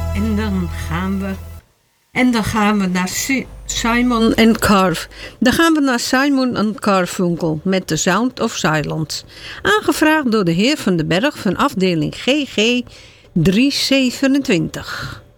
En dan gaan we naar Simon en Carf. Dan gaan we naar Simon en Garfunkel met The Sound of Silence. Aangevraagd door de heer Van den Berg van afdeling GG 327.